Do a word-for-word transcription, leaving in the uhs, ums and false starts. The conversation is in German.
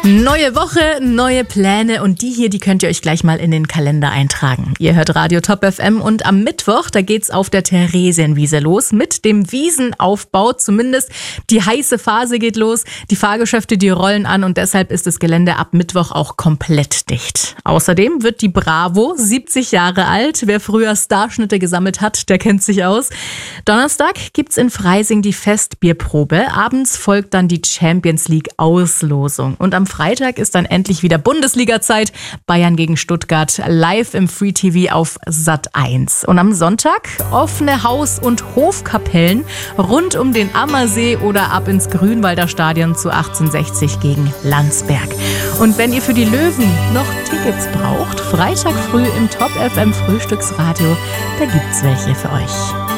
Neue Woche, neue Pläne und die hier, die könnt ihr euch gleich mal in den Kalender eintragen. Ihr hört Radio Top F M und am Mittwoch, da geht's auf der Theresienwiese los mit dem Wiesenaufbau. Zumindest die heiße Phase geht los. Die Fahrgeschäfte, die rollen an und deshalb ist das Gelände ab Mittwoch auch komplett dicht. Außerdem wird die Bravo siebzig Jahre alt. Wer früher Starschnitte gesammelt hat, der kennt sich aus. Donnerstag gibt's in Freising die Festbierprobe. Abends folgt dann die Champions League Auslosung. Und am Freitag ist dann endlich wieder Bundesliga-Zeit. Bayern gegen Stuttgart live im Free T V auf Sat eins. Und am Sonntag offene Haus- und Hofkapellen rund um den Ammersee oder ab ins Grünwalder Stadion zu achtzehnhundertsechzig gegen Landsberg. Und wenn ihr für die Löwen noch Tickets braucht, Freitag früh im Top F M Frühstücksradio, da gibt's welche für euch.